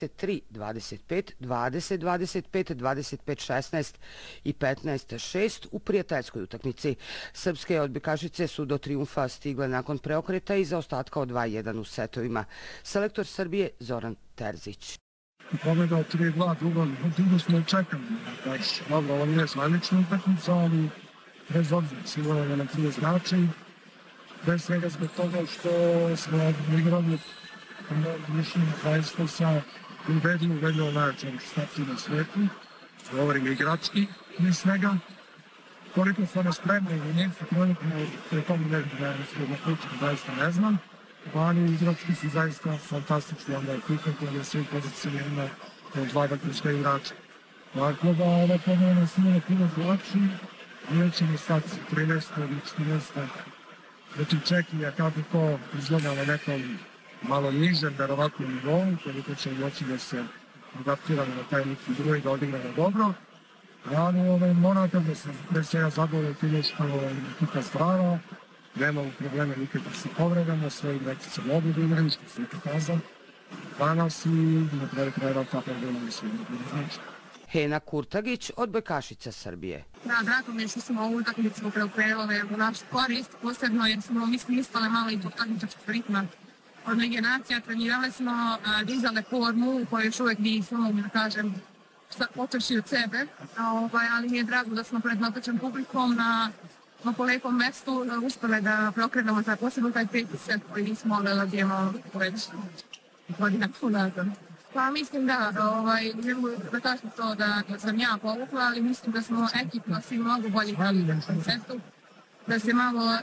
3, 25, 20, 25, 25, 16 i 15, 6 u prijateljskoj utakmici. Srpske odbojkašice su do trijumfa stigle nakon preokreta i zaostatka od 2-1 u setovima. Selektor Srbije Zoran Terzić. Pobjeda 3-2, dugo smo čekali. Dobro, ovo nije zvanična utakmica, ali bez obzira, sigurno da nam prije znači. Bez svega zbog toga što smo igrali mišljenje zaista sa ubedljivo najjačom staciju na svijetu. Govorim igrački, ni svega. Koliko smo nas spremni u njih, pre tomu ne zaista ne znam. Ali igrački su zaista fantastični, onda je kukan koji je svim pozicijama od 2 igrača. Tako da ova pobjeda nas nije puno zlači, nećemo stati 13. ili 14. Znači čekija kako to izgleda na nekom malo nižem, verovatno nivou, koliko će moći da se adaptiramo na taj neki drugi, da odigramo dobro. Ali moram da se pre svega zadovoljno time što je kuka zdrava, nemamo probleme nikakve sa povredama, sve igrači se mogu da igraju, što se pokazao danas i na kraju krajeva ta problema nisu znači. Hena Kurtagić, odbojkašica Srbije. Da, drago mi je što smo ovu utakmicu preokrenuli u našu korist, posebno jer smo ispale malo i tog takmičarskog ritma od Lige nacija. Trenirali smo, dizale formu u kojoj još uvijek nismo, mogu da kažem, počeši od sebe, ali mi je drago da smo pred napačan publikom na po lepom mestu uspjeli da preokrenemo posebno taj pritisak koji nismo mogli da dijemo već godina unazad. Pa mislim da kažem to da sam ja povukla, ali mislim da smo ekipno svi mnogo bolji hali na koncertu, da se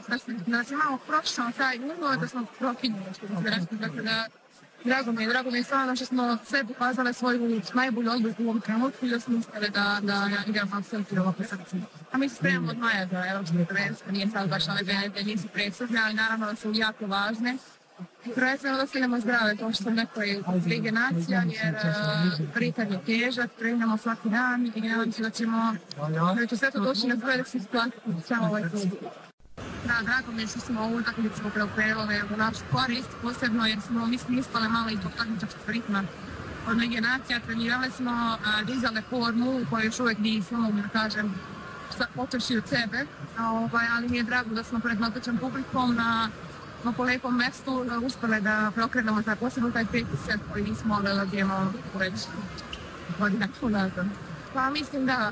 malo prošao taj ugao, da smo prokinjali što se reći, dakle da drago mi je stvarno što smo sve pokazali svoju najbolju odbojku u ovom trenutku i da smo uspjeli da igramo apsolutno ovako srce. A mi se spremamo od maja za evropske prvenstvo, nije sad baš ove dve nisu predsutne, ali naravno da su jako važne. Prvenstveno da stanemo zdrave, kao što sam rekao i iz Lige nacija, jer ritam je težak, treniramo svaki dan i nadam se da ćemo sve to doći na svoje da se isplatiti samo ovaj klub. Da, drago mi je što smo ovu utakmicu preokrenuli u našu korist, posebno jer smo ispale malo i tog takmičarskog ritma od Lige nacija. Trenirali smo, dizale formu u kojoj još uvijek nismo, mogu da kažem, počeši od sebe, ali mi je drago da smo pred napačan publikom na po lepom mestu uspjeli da preokrenemo posebno taj pritisak koji nismo mogli da dijemo već godina unazad. Pa mislim da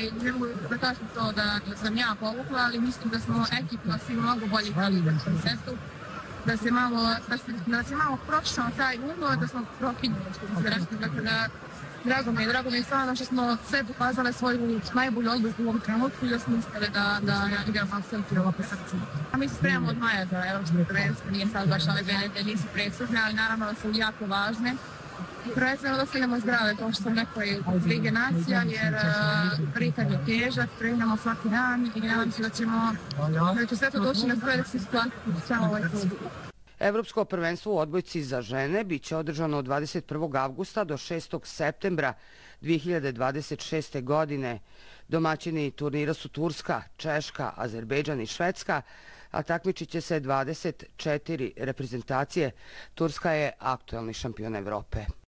kažem to da sam ja povukla, ali mislim da smo ekipno svi mnogo bolji hali na koncertu, da se malo prošao taj ugao, da smo prokinjali što se reći, dakle da drago mi je stvarno što smo sve pokazali svoju najbolju odbojku u ovom trenutku i da smo uspjeli da igramo apsolutno ovako srce. A mi se spremamo od maja za evropske prvenstvo, nije sad baš ove dve nisu predsutne, ali naravno da su jako važne. Prvenstveno da stanemo zdrave, kao što sam rekao i iz Lige nacija, jer ritam je težak, treniramo svaki dan i nadam se da ćemo sve to doći na svoje da se isplatiti samo ovaj klub. Evropsko prvenstvo u odbojci za žene biće održano od 21. avgusta do 6. septembra 2026. godine. Domaćini turnira su Turska, Češka, Azerbejdžan i Švedska, a takmičit će se 24 reprezentacije. Turska je aktuelni šampion Evrope.